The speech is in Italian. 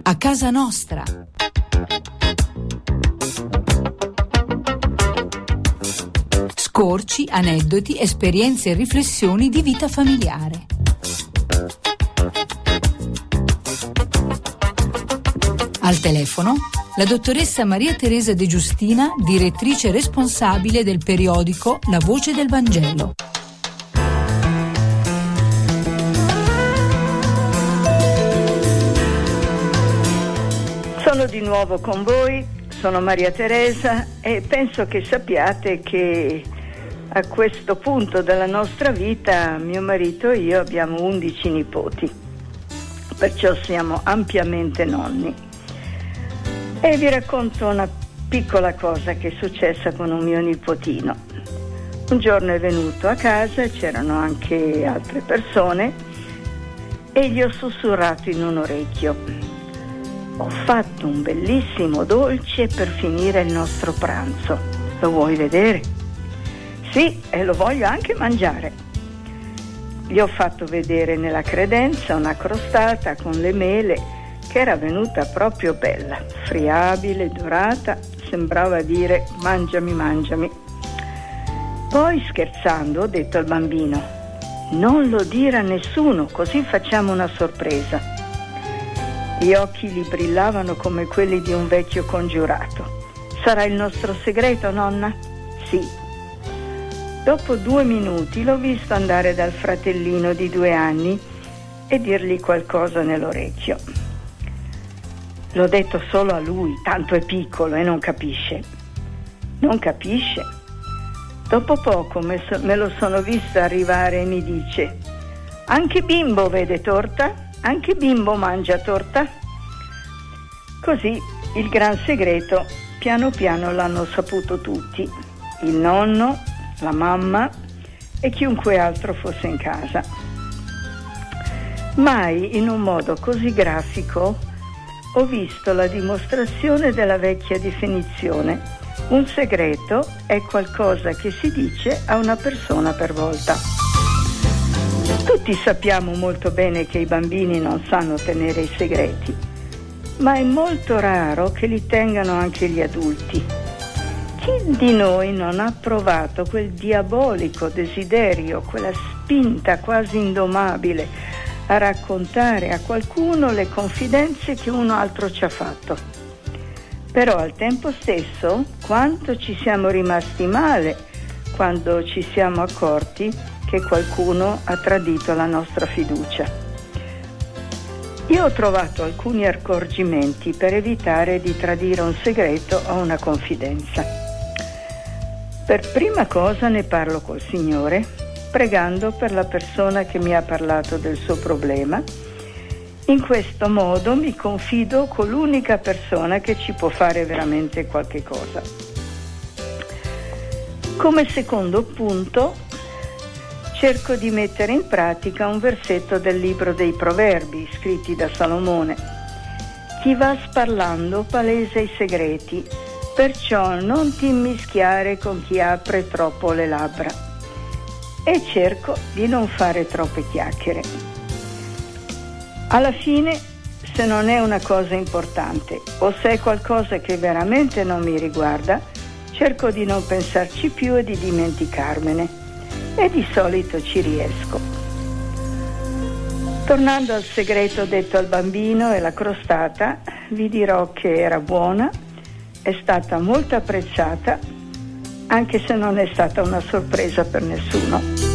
A casa nostra. Scorci, aneddoti, esperienze e riflessioni di vita familiare. Al telefono la dottoressa Maria Teresa De Giustina, direttrice responsabile del periodico La Voce del Vangelo. Sono di nuovo con voi, sono Maria Teresa e penso che sappiate che a questo punto della nostra vita mio marito e io abbiamo 11 nipoti, perciò siamo ampiamente nonni. E vi racconto una piccola cosa che è successa con un mio nipotino. Un giorno è venuto a casa, c'erano anche altre persone e gli ho sussurrato in un orecchio: ho fatto un bellissimo dolce per finire il nostro pranzo, lo vuoi vedere? Sì, e lo voglio anche mangiare. Gli ho fatto vedere nella credenza una crostata con le mele che era venuta proprio bella, friabile, dorata, sembrava dire mangiami, mangiami. Poi scherzando ho detto al bambino: non lo dire a nessuno, così facciamo una sorpresa. Gli occhi gli brillavano come quelli di un vecchio congiurato. Sarà il nostro segreto, nonna? Sì. Dopo 2 minuti l'ho visto andare dal fratellino di 2 anni e dirgli qualcosa nell'orecchio. L'ho detto solo a lui, tanto è piccolo e non capisce. Non capisce? Dopo poco me lo sono visto arrivare e mi dice: anche Bimbo vede torta? Anche Bimbo mangia torta? Così il gran segreto piano piano l'hanno saputo tutti, il nonno, la mamma e chiunque altro fosse in casa. Mai in un modo così grafico ho visto la dimostrazione della vecchia definizione: un segreto è qualcosa che si dice a una persona per volta. Tutti sappiamo molto bene che i bambini non sanno tenere i segreti, ma è molto raro che li tengano anche gli adulti. Chi di noi non ha provato quel diabolico desiderio, quella spinta quasi indomabile a raccontare a qualcuno le confidenze che uno altro ci ha fatto? Però al tempo stesso, quanto ci siamo rimasti male quando ci siamo accorti che qualcuno ha tradito la nostra fiducia. Io ho trovato alcuni accorgimenti per evitare di tradire un segreto o una confidenza. Per prima cosa ne parlo col Signore, pregando per la persona che mi ha parlato del suo problema. In questo modo mi confido con l'unica persona che ci può fare veramente qualche cosa. Come secondo punto, cerco di mettere in pratica un versetto del libro dei Proverbi scritti da Salomone: chi va sparlando palesa i segreti, perciò non ti immischiare con chi apre troppo le labbra. E cerco di non fare troppe chiacchiere. Alla fine, se non è una cosa importante o se è qualcosa che veramente non mi riguarda, cerco di non pensarci più e di dimenticarmene, e di solito ci riesco. Tornando al segreto detto al bambino e la crostata, vi dirò che era buona, è stata molto apprezzata, anche se non è stata una sorpresa per nessuno.